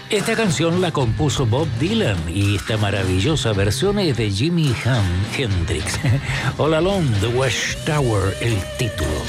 Esta canción la compuso Bob Dylan y esta maravillosa versión es de Jimi Hendrix. All Along the Watchtower, el título.